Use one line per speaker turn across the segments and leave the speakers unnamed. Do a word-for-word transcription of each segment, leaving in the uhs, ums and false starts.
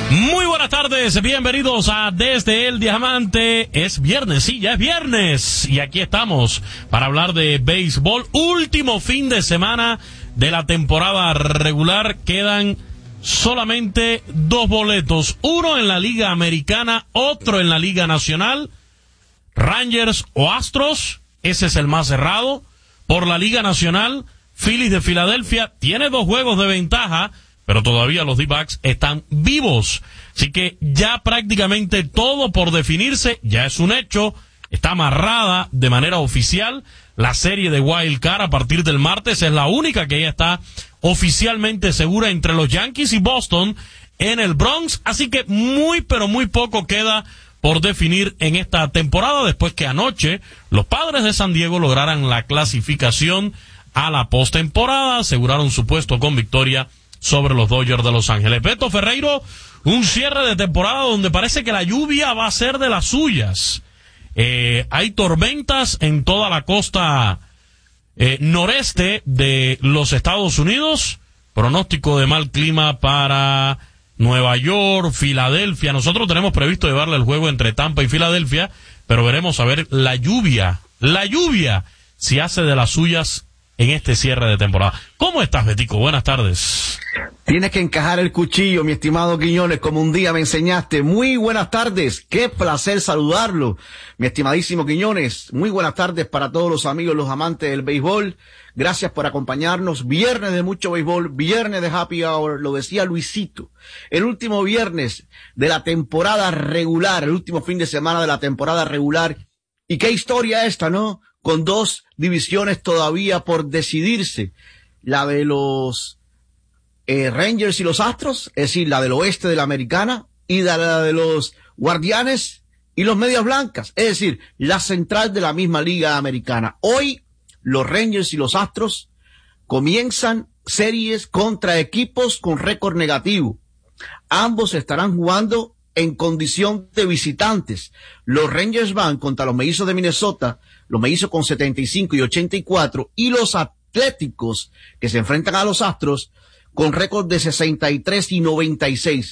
Muy buenas tardes, bienvenidos a Desde el Diamante. Es viernes, sí, ya es viernes. Y aquí estamos para hablar de béisbol. Último fin de semana de la temporada regular. Quedan solamente dos boletos. Uno en la Liga Americana, otro en la Liga Nacional. Rangers o Astros, ese es el más cerrado. Por la Liga Nacional, Phillies de Filadelfia tiene dos juegos de ventaja, pero todavía los D-backs están vivos. Así que ya prácticamente todo por definirse, ya es un hecho. Está amarrada de manera oficial la serie de Wild Card a partir del martes. Es la única que ya está oficialmente segura entre los Yankees y Boston en el Bronx. Así que muy, pero muy poco queda por definir en esta temporada, después que anoche los Padres de San Diego lograran la clasificación a la postemporada, aseguraron su puesto con victoria sobre los Dodgers de Los Ángeles. Beto Ferreiro, un cierre de temporada donde parece que la lluvia va a ser de las suyas. Eh, hay tormentas en toda la costa eh, noreste de los Estados Unidos, pronóstico de mal clima para Nueva York, Filadelfia. Nosotros tenemos previsto llevarle el juego entre Tampa y Filadelfia, pero veremos a ver la lluvia, la lluvia, si hace de las suyas en este cierre de temporada. ¿Cómo estás, Betico? Buenas tardes.
Tienes que encajar el cuchillo, mi estimado Quiñones, como un día me enseñaste. Muy buenas tardes, qué placer saludarlo, mi estimadísimo Quiñones. Muy buenas tardes para todos los amigos, los amantes del béisbol. Gracias por acompañarnos. Viernes de mucho béisbol, viernes de happy hour, lo decía Luisito. El último viernes de la temporada regular, el último fin de semana de la temporada regular. Y qué historia esta, ¿no? Con dos divisiones todavía por decidirse. La de los eh, Rangers y los Astros, es decir, la del oeste de la Americana, y la de los Guardianes y los Medias Blancas, es decir, la central de la misma Liga Americana. Hoy, los Rangers y los Astros comienzan series contra equipos con récord negativo. Ambos estarán jugando en condición de visitantes. Los Rangers van contra los Mellizos de Minnesota, los Mellizos con setenta y cinco y ochenta y cuatro, y los Atléticos, que se enfrentan a los Astros, con récord de sesenta y tres y noventa y seis.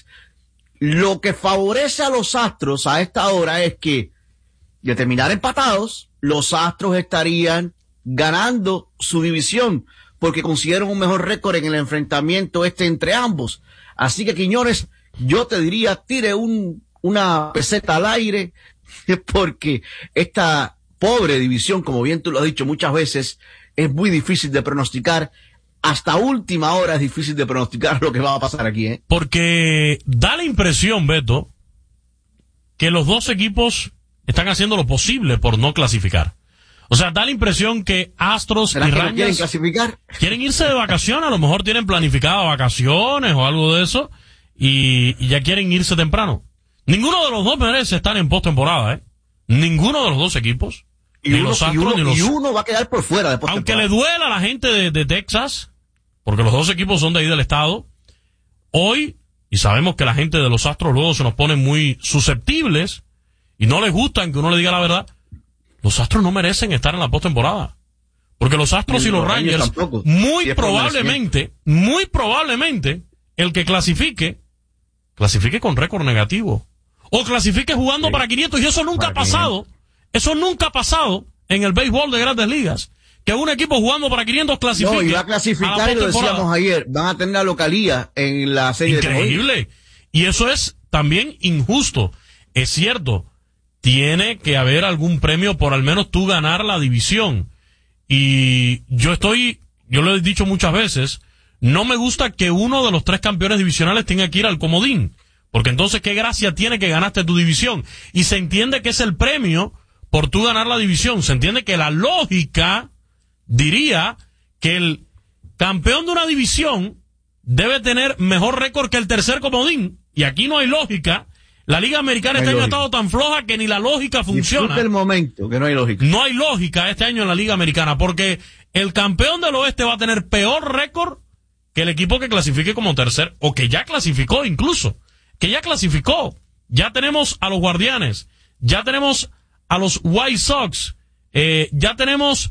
Lo que favorece a los Astros a esta hora es que, de terminar empatados, los Astros estarían ganando su división, porque consiguieron un mejor récord en el enfrentamiento este entre ambos. Así que, Quiñones, yo te diría, tire un, una peseta al aire, porque esta pobre división, como bien tú lo has dicho muchas veces, es muy difícil de pronosticar. Hasta última hora es difícil de pronosticar lo que va a pasar aquí, ¿eh?
Porque da la impresión, Beto, que los dos equipos están haciendo lo posible por no clasificar. O sea, da la impresión que Astros y Rangers
no quieren clasificar,
quieren irse de vacaciones, a lo mejor tienen planificadas vacaciones o algo de eso, y, y ya quieren irse temprano. Ninguno de los dos merece estar en postemporada, ¿eh? Ninguno de los dos equipos.
Y
ni
uno,
los
y,
Astros,
uno,
ni los...
y uno va a quedar por fuera de
Aunque le duela a la gente de, de Texas, porque los dos equipos son de ahí del estado, hoy, y sabemos que la gente de los Astros luego se nos pone muy susceptibles, y no les gustan que uno le diga la verdad, los Astros no merecen estar en la postemporada. Porque los Astros y, y los, los Rangers, Rangers tampoco, muy si probablemente, muy probablemente, el que clasifique, clasifique con récord negativo. O clasifique jugando sí. para quinientos, y eso nunca para ha pasado. quinientos. Eso nunca ha pasado en el béisbol de Grandes Ligas. Que un equipo jugando para quinientos clasifique.
No, y va a clasificar, a y lo decíamos ayer, van a tener la localía en la serie.
Increíble. De y eso es también injusto. Es cierto, tiene que haber algún premio por al menos tú ganar la división. Y yo estoy, yo lo he dicho muchas veces, no me gusta que uno de los tres campeones divisionales tenga que ir al comodín. Porque entonces, ¿qué gracia tiene que ganaste tu división? Y se entiende que es el premio por tú ganar la división. Se entiende que la lógica diría que el campeón de una división debe tener mejor récord que el tercer comodín. Y aquí no hay lógica. La Liga Americana no este año lógica. ha estado tan floja que ni la lógica funciona.
Disfruta el momento, que no hay lógica.
No hay lógica este año en la Liga Americana, porque el campeón del oeste va a tener peor récord que el equipo que clasifique como tercer, o que ya clasificó incluso. Que ya clasificó. Ya tenemos a los Guardianes. Ya tenemos a los White Sox. Eh, ya tenemos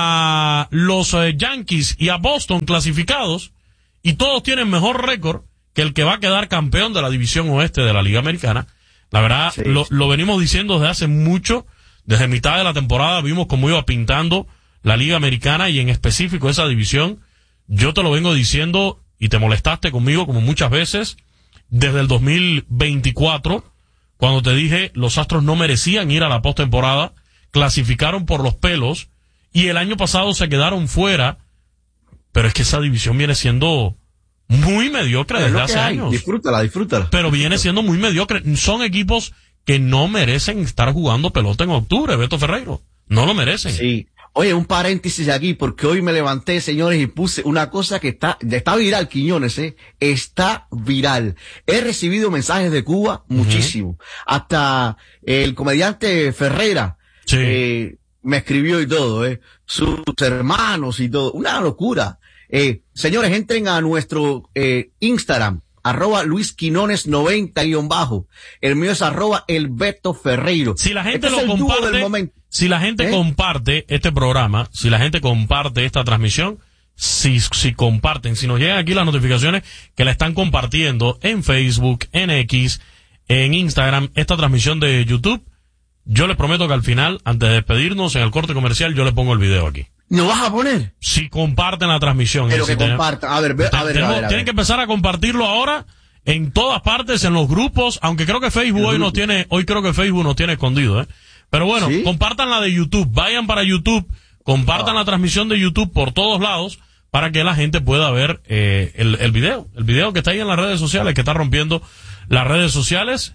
a los eh, Yankees y a Boston clasificados, y todos tienen mejor récord que el que va a quedar campeón de la división oeste de la Liga Americana. La verdad, sí. lo, lo venimos diciendo desde hace mucho. Desde mitad de la temporada vimos cómo iba pintando la Liga Americana y en específico esa división. Yo te lo vengo diciendo y te molestaste conmigo como muchas veces desde el dos mil veinticuatro, cuando te dije los Astros no merecían ir a la postemporada, clasificaron por los pelos y el año pasado se quedaron fuera, pero es que esa división viene siendo muy mediocre desde hace años.
Disfrútala, disfrútala.
Pero viene siendo muy mediocre. Son equipos que no merecen estar jugando pelota en octubre, Beto Ferreiro. No lo merecen.
Sí. Oye, un paréntesis aquí, porque hoy me levanté, señores, y puse una cosa que está, ya está viral, Quiñones, eh. Está viral. He recibido mensajes de Cuba, uh-huh. muchísimo. Hasta el comediante Ferreira, sí. eh, me escribió y todo, eh. Sus hermanos y todo. Una locura. Eh, señores, entren a nuestro, eh, Instagram. Arroba Luis Quinones noventa guión bajo. El mío es arroba el Beto Ferreiro.
Si la gente este lo comparte, si la gente ¿Eh? comparte este programa, si la gente comparte esta transmisión, si, si comparten, si nos llegan aquí las notificaciones que la están compartiendo en Facebook, en X, en Instagram, esta transmisión de YouTube, yo les prometo que al final, antes de despedirnos en el corte comercial, yo le pongo el video aquí.
¿No vas a poner?
Si comparten la transmisión.
Pero que compartan. A ver, a ver, a ver,
tenemos,
a ver, a
Tienen
ver.
que empezar a compartirlo ahora en todas partes, en los grupos, aunque creo que Facebook el hoy grupo. nos tiene, hoy creo que Facebook nos tiene escondido, ¿eh? Pero bueno, ¿sí? Compartan la de YouTube, vayan para YouTube, compartan ah. la transmisión de YouTube por todos lados para que la gente pueda ver eh, el, el video, el video que está ahí en las redes sociales, que está rompiendo las redes sociales.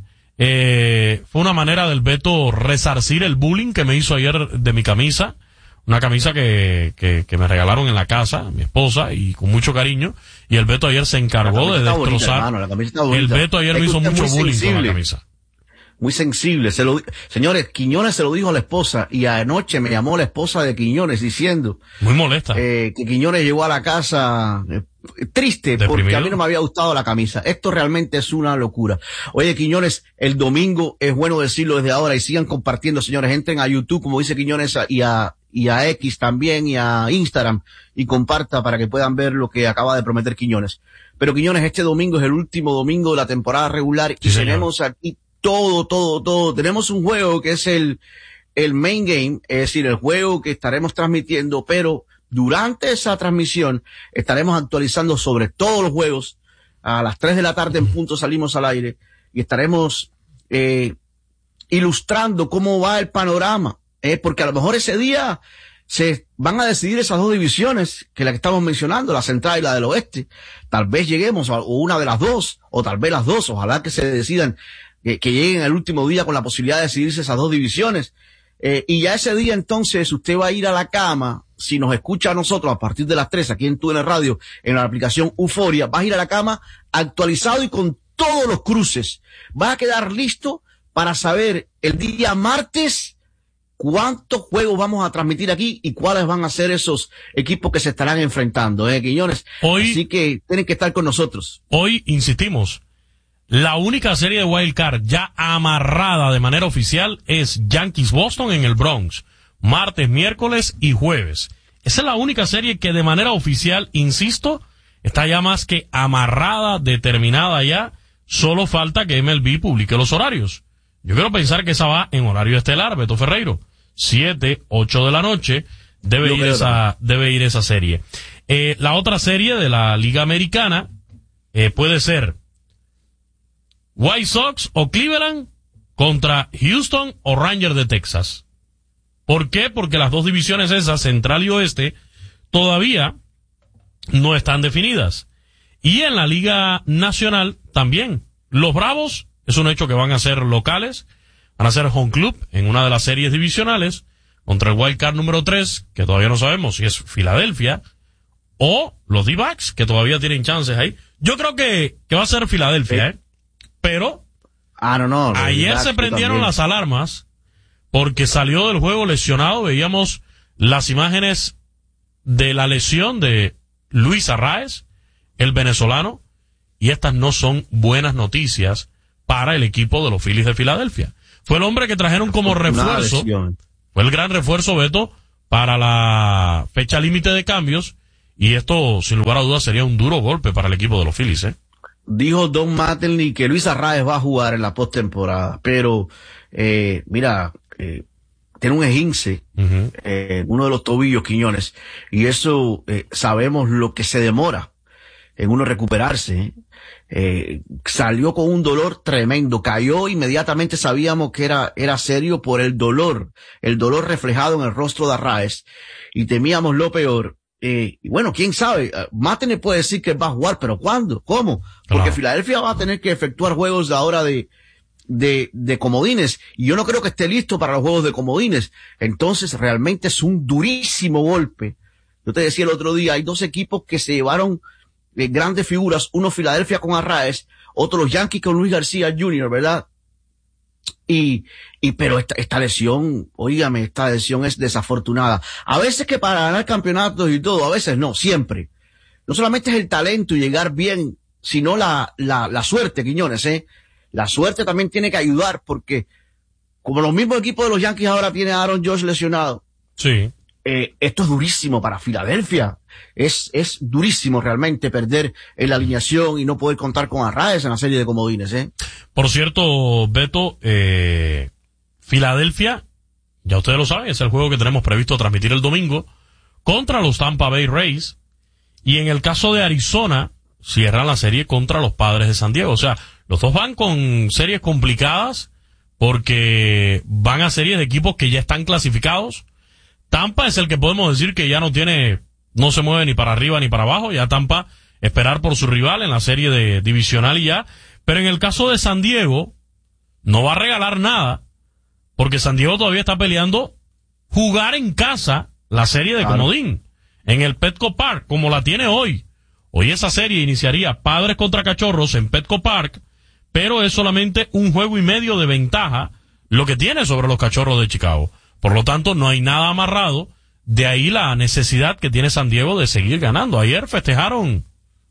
Eh, fue una manera del Beto resarcir el bullying que me hizo ayer de mi camisa. Una camisa que, que, que me regalaron en la casa, mi esposa, y con mucho cariño. Y el Beto ayer se encargó de destrozar.
Bonita, hermano,
el Beto ayer me hizo mucho bullying sensible, con la camisa.
Muy sensible. Se lo, señores, Quiñones se lo dijo a la esposa, y anoche me llamó la esposa de Quiñones diciendo.
Muy molesta.
Eh, que Quiñones llegó a la casa eh, triste, Deprimido. Porque a mí no me había gustado la camisa. Esto realmente es una locura. Oye, Quiñones, el domingo es bueno decirlo desde ahora, y sigan compartiendo, señores. Entren a YouTube, como dice Quiñones, y a, y a X también, y a Instagram, y comparta para que puedan ver lo que acaba de prometer Quiñones. Pero Quiñones, este domingo es el último domingo de la temporada regular,
sí,
y
señor.
tenemos aquí todo, todo, todo. Tenemos un juego que es el, el main game, es decir, el juego que estaremos transmitiendo, pero durante esa transmisión estaremos actualizando sobre todos los juegos. A las tres de la tarde en punto salimos al aire y estaremos, eh, ilustrando cómo va el panorama. Eh, porque a lo mejor ese día se van a decidir esas dos divisiones, que la que estamos mencionando, la central y la del oeste. Tal vez lleguemos a una de las dos, o tal vez las dos. Ojalá que se decidan, que, que lleguen al último día con la posibilidad de decidirse esas dos divisiones. Eh, y ya ese día entonces usted va a ir a la cama, si nos escucha a nosotros a partir de las tres aquí en Tu N Radio, en la aplicación Euforia, vas a ir a la cama actualizado y con todos los cruces. Vas a quedar listo para saber el día martes cuántos juegos vamos a transmitir aquí y cuáles van a ser esos equipos que se estarán enfrentando, eh, Quiñones. Hoy, así que tienen que estar con nosotros.
Hoy, insistimos, la única serie de Wild Card ya amarrada de manera oficial es Yankees-Boston en el Bronx, martes, miércoles y jueves. Esa es la única serie que de manera oficial, insisto, está ya más que amarrada, determinada ya. Solo falta que M L B publique los horarios. Yo quiero pensar que esa va en horario estelar, Beto Ferreiro. Siete, ocho de la noche, debe ir esa, debe ir esa serie. Eh, la otra serie de la Liga Americana, eh, puede ser White Sox o Cleveland contra Houston o Rangers de Texas. ¿Por qué? Porque las dos divisiones esas, central y oeste, todavía no están definidas. Y en la Liga Nacional también. Los Bravos, es un hecho que van a ser locales, van a ser home club en una de las series divisionales contra el Wild Card número tres, que todavía no sabemos si es Filadelfia, o los D-backs, que todavía tienen chances ahí. Yo creo que, que va a ser Filadelfia, ¿eh? Pero
ah, no, no,
ayer se prendieron las alarmas porque salió del juego lesionado. Veíamos las imágenes de la lesión de Luis Arraez, el venezolano, y estas no son buenas noticias para el equipo de los Phillies de Filadelfia. Fue el hombre que trajeron como refuerzo, fue el gran refuerzo, Beto, para la fecha límite de cambios, y esto, sin lugar a dudas, sería un duro golpe para el equipo de los Phillies, ¿eh?
dijo Don Mattingly que Luis Arraez va a jugar en la postemporada, pero eh, mira, eh, tiene un esguince uh-huh. eh, uno de los tobillos, Quiñones, y eso eh, sabemos lo que se demora en uno recuperarse. Eh, salió con un dolor tremendo, cayó inmediatamente, sabíamos que era era serio por el dolor, el dolor reflejado en el rostro de Arraez, y temíamos lo peor. Eh, y bueno, quién sabe, Mattingly puede decir que va a jugar, pero ¿cuándo? ¿Cómo? Porque claro. Filadelfia va a tener que efectuar juegos de ahora de, de, de comodines, y yo no creo que esté listo para los juegos de comodines. Entonces realmente es un durísimo golpe. Yo te decía el otro día, hay dos equipos que se llevaron eh, grandes figuras, uno Filadelfia con Arraez, otro los Yankees con Luis García junior, ¿verdad? Y, y, pero esta, esta lesión, oígame, esta lesión es desafortunada. A veces que para ganar campeonatos y todo, a veces no, siempre. No solamente es el talento y llegar bien, sino la, la, la suerte, Quiñones, eh. La suerte también tiene que ayudar, porque como los mismos equipos de los Yankees ahora tiene a Aaron Judge lesionado.
Sí.
Eh, esto es durísimo para Filadelfia. Es, es durísimo realmente perder en la alineación y no poder contar con Arraez en la serie de comodines, eh.
Por cierto, Beto, eh, Filadelfia, ya ustedes lo saben, es el juego que tenemos previsto transmitir el domingo contra los Tampa Bay Rays, y en el caso de Arizona, cierran la serie contra los Padres de San Diego. O sea, los dos van con series complicadas porque van a series de equipos que ya están clasificados. Tampa es el que podemos decir que ya no tiene, no se mueve ni para arriba ni para abajo, ya Tampa esperar por su rival en la serie de divisional y ya. Pero en el caso de San Diego, no va a regalar nada, porque San Diego todavía está peleando jugar en casa la serie de claro. comodín, en el Petco Park, como la tiene hoy. Hoy esa serie iniciaría Padres contra Cachorros en Petco Park, pero es solamente un juego y medio de ventaja lo que tiene sobre los Cachorros de Chicago. Por lo tanto, no hay nada amarrado, de ahí la necesidad que tiene San Diego de seguir ganando. Ayer festejaron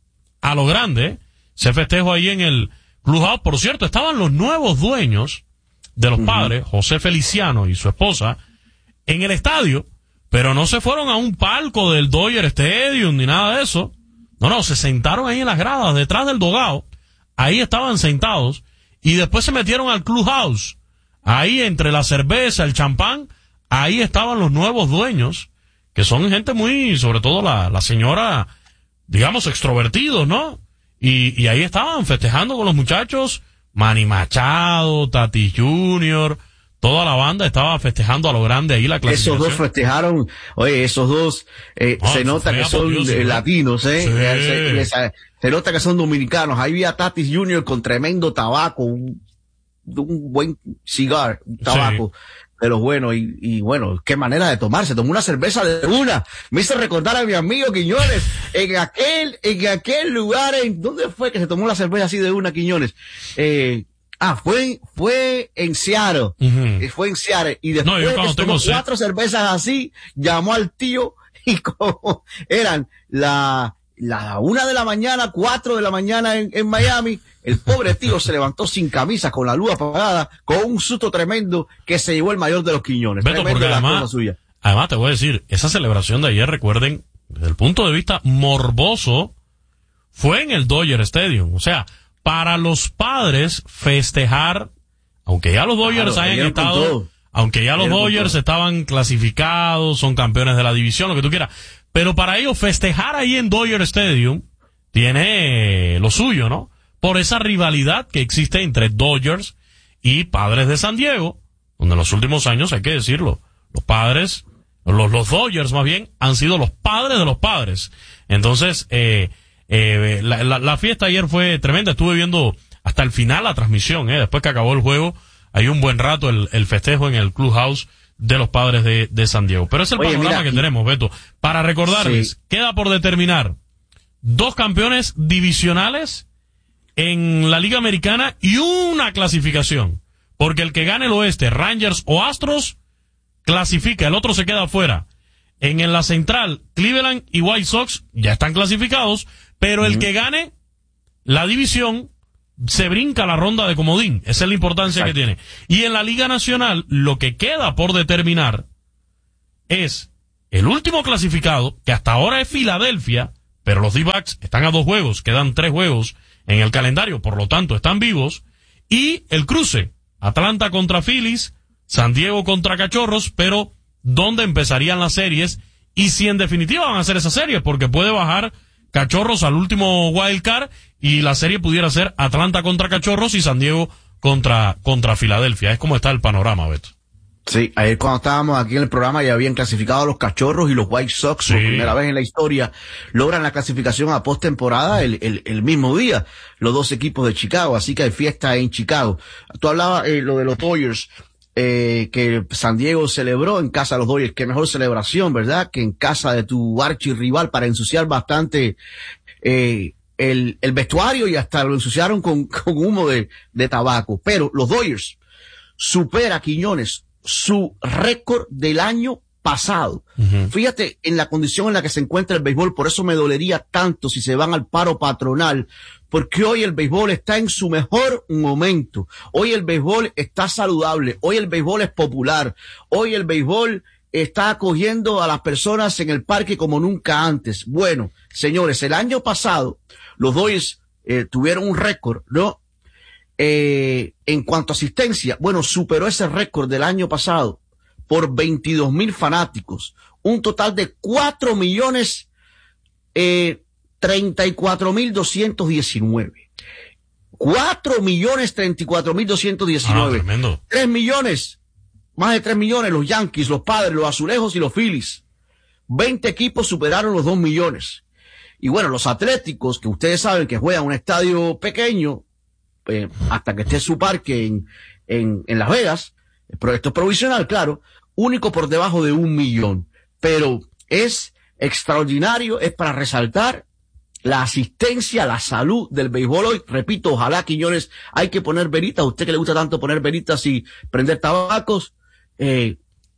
a lo grande, se festejó ahí en el Clubhouse. Por cierto, estaban los nuevos dueños de los uh-huh. Padres, José Feliciano y su esposa, en el estadio, pero no se fueron a un palco del Dodger Stadium ni nada de eso. No, no, se sentaron ahí en las gradas, detrás del dogao. Ahí estaban sentados y después se metieron al Clubhouse. Ahí entre la cerveza, el champán, ahí estaban los nuevos dueños, que son gente muy, sobre todo la, la señora, digamos, extrovertidos, ¿no? Y, y ahí estaban festejando con los muchachos, Manny Machado, Tatis junior, toda la banda estaba festejando a lo grande ahí la clasificación.
Esos dos festejaron, oye, esos dos, eh, ah, se nota que son Dios, eh, latinos, eh, sí. se, se, se nota que son dominicanos. Ahí vi a Tatis junior con tremendo tabaco, un, un buen cigar, un tabaco. Sí. Pero bueno, y, y bueno, qué manera de tomarse, tomó una cerveza de una, me hizo recordar a mi amigo Quiñones, en aquel, en aquel lugar, en, ¿dónde fue que se tomó la cerveza así de una, Quiñones? Eh, ah, fue, fue en Seattle, uh-huh. fue en Seattle, y después no, de tomó cuatro cervezas así, llamó al tío, y como eran la, la una de la mañana, cuatro de la mañana en, en Miami, el pobre tío se levantó sin camisa, con la luz apagada, con un susto tremendo que se llevó el mayor de los Quiñones.
Beto, porque además, suya. además te voy a decir, esa celebración de ayer, recuerden, desde el punto de vista morboso, fue en el Dodger Stadium. O sea, para los Padres festejar, aunque ya los Dodgers claro, hayan estado, aunque ya los Dodgers estaban clasificados, son campeones de la división, lo que tú quieras, pero para ellos festejar ahí en Dodger Stadium tiene lo suyo, ¿no? Por esa rivalidad que existe entre Dodgers y Padres de San Diego, donde en los últimos años, hay que decirlo, los Padres, los, los Dodgers más bien, han sido los padres de los Padres. Entonces, eh, eh, la, la, la fiesta ayer fue tremenda. Estuve viendo hasta el final la transmisión, eh, después que acabó el juego, hay un buen rato el, el festejo en el Clubhouse de los Padres de, de San Diego. Pero es el Oye, panorama mira, que tenemos, Beto. Para recordarles, sí. queda por determinar dos campeones divisionales en la Liga Americana y una clasificación, porque el que gane el oeste, Rangers o Astros, clasifica, el otro se queda afuera. En, en la central, Cleveland y White Sox ya están clasificados, pero el uh-huh. que gane la división se brinca la ronda de comodín. Esa es la importancia Exacto. que tiene. Y en la Liga Nacional, lo que queda por determinar es el último clasificado, que hasta ahora es Filadelfia, pero los D-backs están a dos juegos, quedan tres juegos en el calendario, por lo tanto están vivos, y el cruce, Atlanta contra Phillies, San Diego contra Cachorros, pero ¿dónde empezarían las series? Y si en definitiva van a hacer esa serie, porque puede bajar Cachorros al último wild card y la serie pudiera ser Atlanta contra Cachorros y San Diego contra, contra Filadelfia. Es como está el panorama, Beto.
Sí, ayer cuando estábamos aquí en el programa ya habían clasificado a los Cachorros y los White Sox sí. por primera vez en la historia. Logran la clasificación a postemporada el, el, el mismo día, los dos equipos de Chicago, así que hay fiesta en Chicago. Tú hablabas eh, lo de los Dodgers, eh, que San Diego celebró en casa de los Dodgers. Qué mejor celebración, ¿verdad? Que en casa de tu archirrival para ensuciar bastante eh, el, el vestuario y hasta lo ensuciaron con, con humo de, de tabaco. Pero los Dodgers supera, Quiñones, su récord del año pasado. Uh-huh. Fíjate en la condición en la que se encuentra el béisbol, por eso me dolería tanto si se van al paro patronal, porque hoy el béisbol está en su mejor momento. Hoy el béisbol está saludable, hoy el béisbol es popular, hoy el béisbol está acogiendo a las personas en el parque como nunca antes. Bueno, señores, el año pasado los Dodgers eh, tuvieron un récord, ¿no? Eh, en cuanto a asistencia, bueno, superó ese récord del año pasado por veintidós mil fanáticos, un total de cuatro millones, eh, treinta y cuatro mil doscientos diecinueve. cuatro millones treinta y cuatro mil doscientos diecinueve. Ah, tremendo. tres millones, más de tres millones los Yankees, los Padres, los Azulejos y los Phillies. veinte equipos superaron los dos millones. Y bueno, los Atléticos, que ustedes saben que juegan en un estadio pequeño, Eh, hasta que esté su parque en, en, en Las Vegas, pero esto es provisional, claro, único por debajo de un millón, pero es extraordinario, es para resaltar la asistencia, la salud del béisbol hoy. Repito, ojalá, Quiñones, hay que poner veritas, a usted que le gusta tanto poner veritas y prender tabacos, eh,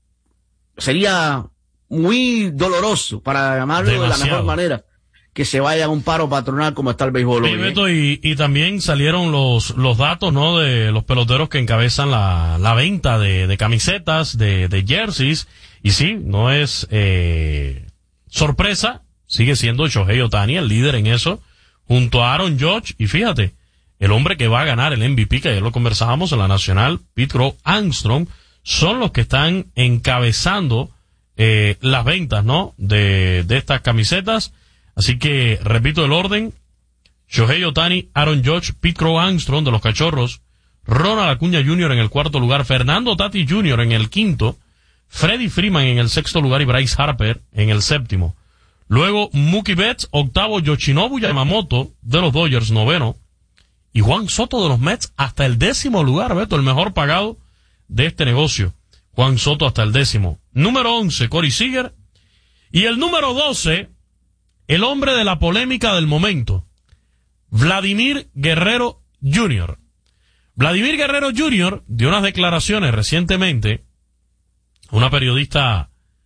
sería muy doloroso, para llamarlo Demasiado. de la mejor manera, que se vaya a un paro patronal como está el béisbol hoy.
Sí, Beto, y, y también salieron los los datos, ¿no?, de los peloteros que encabezan la, la venta de, de camisetas, de, de jerseys, y sí, no es eh, sorpresa, sigue siendo Shohei Ohtani el líder en eso, junto a Aaron Judge, y fíjate, el hombre que va a ganar el M V P, que ayer lo conversábamos en la Nacional, Pete Crow Armstrong, son los que están encabezando eh, las ventas, ¿no?, de, de estas camisetas. Así que, repito el orden: Shohei Ohtani, Aaron Judge, Pete Crow Armstrong de los Cachorros, Ronald Acuña junior en el cuarto lugar, Fernando Tatis junior en el quinto, Freddie Freeman en el sexto lugar y Bryce Harper en el séptimo. Luego Mookie Betts, octavo, Yoshinobu Yamamoto de los Dodgers, noveno, y Juan Soto de los Mets hasta el décimo lugar, Beto, el mejor pagado de este negocio. Juan Soto hasta el décimo. Número once, Corey Seager, y el número doce... el hombre de la polémica del momento, Vladimir Guerrero junior Vladimir Guerrero junior dio unas declaraciones recientemente, una periodista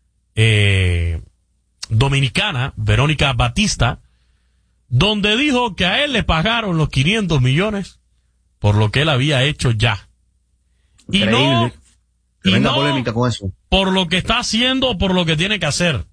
eh, dominicana, Verónica Batista, donde dijo que a él le pagaron los quinientos millones por lo que él había hecho ya.
Increíble. Y no, Tremenda
y no
polémica con eso.
por lo que está haciendo o por lo que tiene que hacer.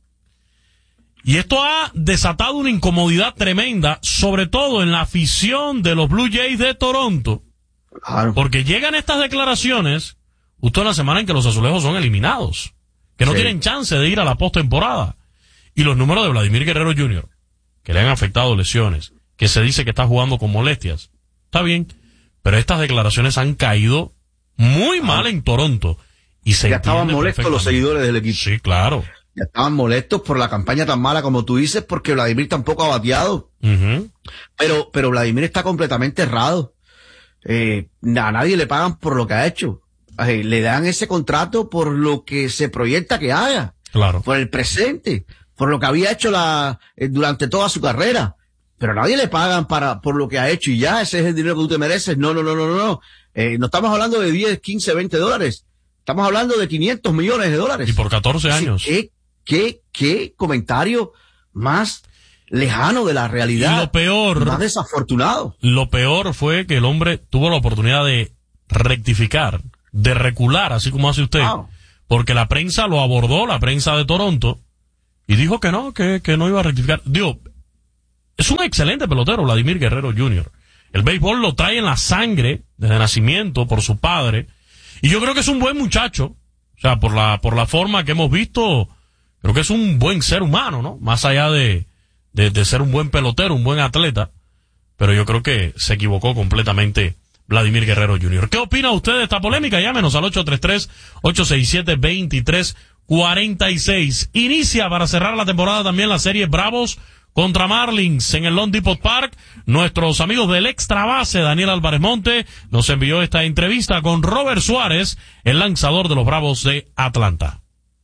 Y esto ha desatado una incomodidad tremenda, sobre todo en la afición de los Blue Jays de Toronto. Claro. Porque llegan estas declaraciones justo en la semana en que los Azulejos son eliminados, que no sí. tienen chance de ir a la postemporada. Y los números de Vladimir Guerrero junior, que le han afectado lesiones, que se dice que está jugando con molestias. Está bien, pero estas declaraciones han caído muy ah. mal en Toronto. Y se
ya estaban molestos los seguidores del equipo.
Sí, claro.
Ya estaban molestos por la campaña tan mala como tú dices, porque Vladimir tampoco ha bateado. Uh-huh. Pero, pero Vladimir está completamente errado. Eh, a nadie le pagan por lo que ha hecho. Eh, le dan ese contrato por lo que se proyecta que haga.
Claro.
Por el presente. Por lo que había hecho la, eh, durante toda su carrera. Pero a nadie le pagan para, por lo que ha hecho y ya, ese es el dinero que tú te mereces. No, no, no, no, no. Eh, no estamos hablando de diez, quince, veinte dólares. Estamos hablando de quinientos millones de dólares.
Y por catorce años.
¿Qué? ¿Qué, qué comentario más lejano de la realidad?
Y lo peor,
más desafortunado.
Lo peor fue que el hombre tuvo la oportunidad de rectificar, de recular, así como hace usted, wow. porque la prensa lo abordó, la prensa de Toronto, y dijo que no, que, que no iba a rectificar. Digo, es un excelente pelotero, Vladimir Guerrero junior El béisbol lo trae en la sangre desde nacimiento por su padre. Y yo creo que es un buen muchacho. O sea, por la, por la forma que hemos visto, creo que es un buen ser humano, ¿no? Más allá de, de, de ser un buen pelotero, un buen atleta. Pero yo creo que se equivocó completamente Vladimir Guerrero junior ¿Qué opina usted de esta polémica? Llámenos al ocho tres tres, ocho seis siete, dos tres cuatro seis. Inicia para cerrar la temporada también la serie Bravos contra Marlins en el Lone Depot Park. Nuestros amigos del Extra Base, Daniel Álvarez Monte, nos envió esta entrevista con Robert Suárez, el lanzador de los Bravos de Atlanta.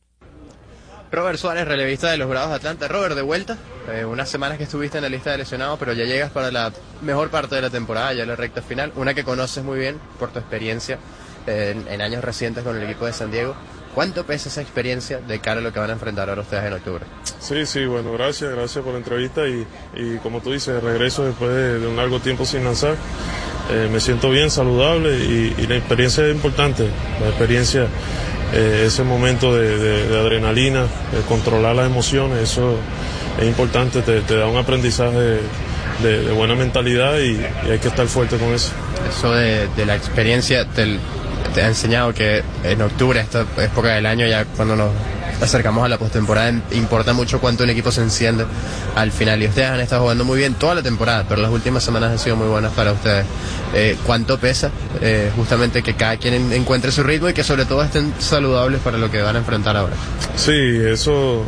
Robert Suárez, relevista de los Bravos de Atlanta. Robert, de vuelta, eh, unas semanas que estuviste en la lista de lesionados, pero ya llegas para la mejor parte de la temporada, ya la recta final, una que conoces muy bien por tu experiencia eh, en, en años recientes con el equipo de San Diego. ¿Cuánto pesa esa experiencia de cara a lo que van a enfrentar ahora ustedes en octubre?
Sí, sí, bueno, gracias, gracias por la entrevista y, y como tú dices, regreso después de, de un largo tiempo sin lanzar. Eh, me siento bien, saludable y, y la experiencia es importante, la experiencia, eh, ese momento de, de, de adrenalina, de controlar las emociones, eso es importante, te, te da un aprendizaje de, de, de buena mentalidad y, y hay que estar fuerte con eso.
Eso de, de la experiencia, te, te ha enseñado que en octubre, esta época del año, ya cuando nos acercamos a la postemporada, importa mucho cuánto el equipo se enciende al final. Y ustedes han estado jugando muy bien toda la temporada, pero las últimas semanas han sido muy buenas para ustedes. Eh, ¿Cuánto pesa eh, justamente que cada quien encuentre su ritmo y que sobre todo estén saludables para lo que van a enfrentar ahora?
Sí, eso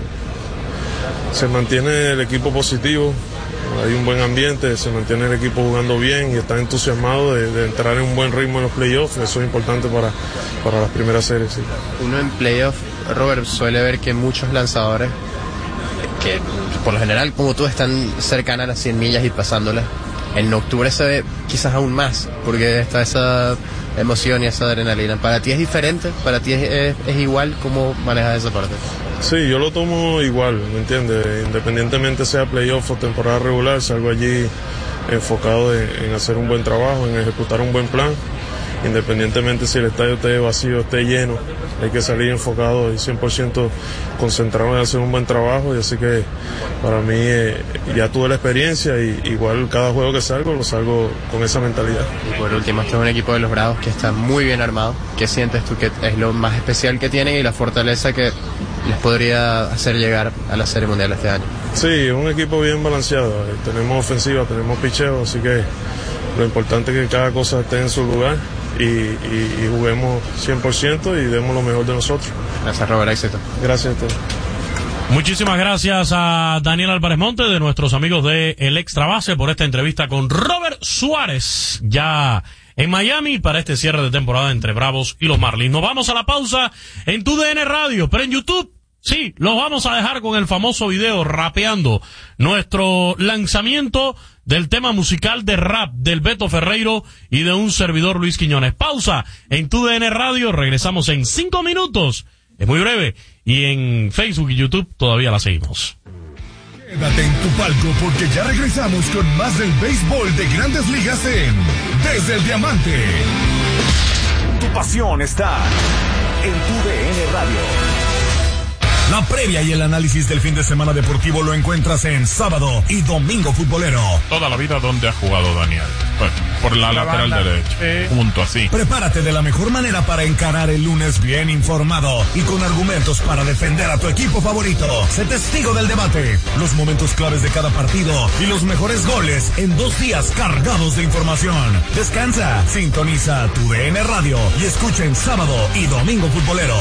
se mantiene el equipo positivo. Hay un buen ambiente, se mantiene el equipo jugando bien y está entusiasmado de, de entrar en un buen ritmo en los playoffs. Eso es importante para, para las primeras series. Sí.
Uno en playoffs, Robert, suele ver que muchos lanzadores, que por lo general como tú están cercanas a las cien millas y pasándolas, en octubre se ve quizás aún más, porque está esa emoción y esa adrenalina. ¿Para ti es diferente? ¿Para ti es, es, es igual? ¿Cómo manejas esa parte?
Sí, yo lo tomo igual, ¿me entiendes? Independientemente sea playoff o temporada regular, salgo allí enfocado en, en hacer un buen trabajo, en ejecutar un buen plan. Independientemente si el estadio esté vacío, esté lleno, hay que salir enfocado y cien por ciento concentrado en hacer un buen trabajo. Y así que para mí eh, ya tuve la experiencia y igual cada juego que salgo, lo salgo con esa mentalidad.
Y por último, este es un equipo de los Bravos que está muy bien armado. ¿Qué sientes tú que es lo más especial que tienen y la fortaleza que les podría hacer llegar a la Serie Mundial este año?
Sí, es un equipo bien balanceado. Tenemos ofensiva, tenemos picheo, así que lo importante es que cada cosa esté en su lugar y, y, y juguemos cien por ciento y demos lo mejor de nosotros.
Gracias, Robert, éxito.
Gracias a todos.
Muchísimas gracias a Daniel Álvarez Monte, de nuestros amigos de El Extra Base, por esta entrevista con Robert Suárez, ya en Miami para este cierre de temporada entre Bravos y los Marlins. Nos vamos a la pausa en Tu D N Radio, pero en YouTube, sí, los vamos a dejar con el famoso video rapeando nuestro lanzamiento del tema musical de rap del Beto Ferreiro y de un servidor Luis Quiñones. Pausa en Tu D N Radio, regresamos en cinco minutos, es muy breve, y en Facebook y YouTube todavía la seguimos.
Quédate en tu palco porque ya regresamos con más del béisbol de Grandes Ligas en Desde el Diamante. Tu pasión está en Tu D N Radio. La previa y el análisis del fin de semana deportivo lo encuentras en Sábado y Domingo Futbolero.
Toda la vida donde ha jugado Daniel. Bueno, por la, la lateral derecha. Eh. Junto así.
Prepárate de la mejor manera para encarar el lunes bien informado y con argumentos para defender a tu equipo favorito. Sé testigo del debate, los momentos claves de cada partido y los mejores goles en dos días cargados de información. Descansa, sintoniza Tu D N Radio y escucha en Sábado y Domingo Futbolero.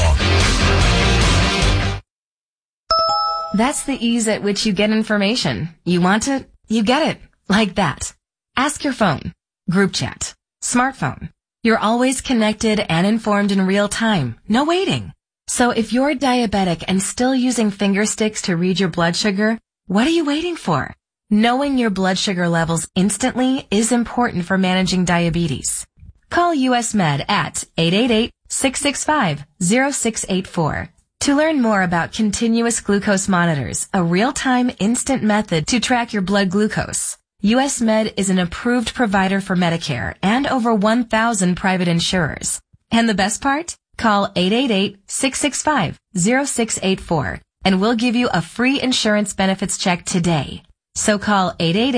That's the ease at which you get information. You want it, you get it. Like that. Ask your phone. Group chat. Smartphone. You're always connected and informed in real time. No waiting. So if you're diabetic and still using finger sticks to read your blood sugar, what are you waiting for? Knowing your blood sugar levels instantly is important for managing diabetes. Call U S Med at eight eight eight, six six five, zero six eight four. To learn more about continuous glucose monitors, a real-time instant method to track your blood glucose, U S Med is an approved provider for Medicare and over one thousand private insurers. And the best part? Call eight eight eight, six six five, zero six eight four and we'll give you a free insurance benefits check today. So call eight eight eight,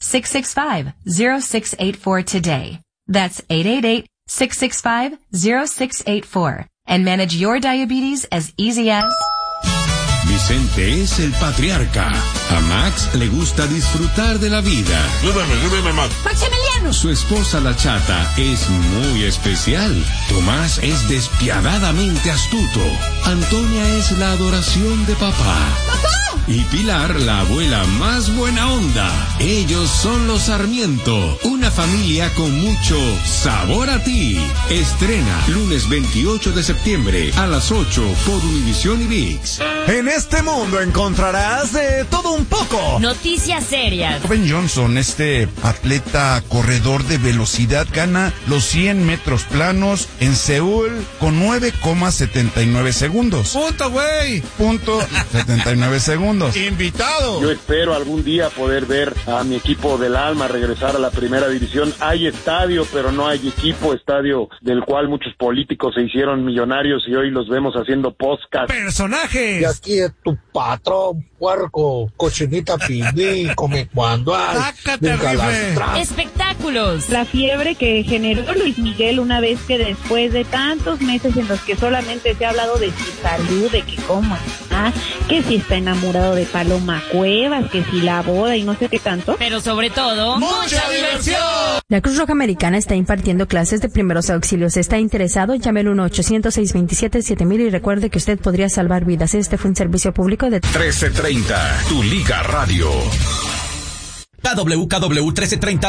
six six five, zero six eight four today. That's eight eight eight, six six five, zero six eight four. And manage your diabetes as easy as...
Vicente es el patriarca. A Max le gusta disfrutar de la vida.
Súbeme, súbeme, Max.
Maximiliano.
Su esposa la chata es muy especial. Tomás es despiadadamente astuto. Antonia es la adoración de papá.
¡Papá!
Y Pilar, la abuela más buena onda. Ellos son los Sarmiento, una familia con mucho sabor a ti. Estrena lunes veintiocho de septiembre a las ocho por Univisión y ViX.
En este mundo encontrarás de todo un poco.
Noticias serias.
Ben Johnson, este atleta corredor de velocidad, gana los cien metros planos en Seúl con nueve coma setenta y nueve segundos.
Punto, güey.
Punto setenta y nueve segundos.
Invitado.
Yo espero algún día poder ver a mi equipo del alma regresar a la primera división. Hay estadio, pero no hay equipo. Estadio del cual muchos políticos se hicieron millonarios y hoy los vemos haciendo podcast.
Personajes.
Y aquí es tu patrón, puerco, cochinita pibí, come cuando hay.
Espectáculos.
La fiebre que generó Luis Miguel una vez que después de tantos meses en los que solamente se ha hablado de su salud, de que cómo está, que si está enamorado de Paloma Cuevas, que si la boda y no sé qué tanto.
Pero sobre todo,
¡mucha diversión!
La Cruz Roja Americana está impartiendo clases de primeros auxilios. ¿Está interesado? Llame al uno ochocientos, seiscientos veintisiete, siete mil y recuerde que usted podría salvar vidas. Este fue un servicio público de
trece treinta, tu Liga Radio.
K W K W trece treinta